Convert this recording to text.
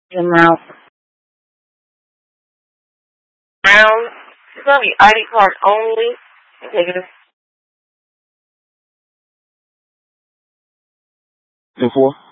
Your mouth. Brown. It's gonna be ID card only. Take it. 10-4.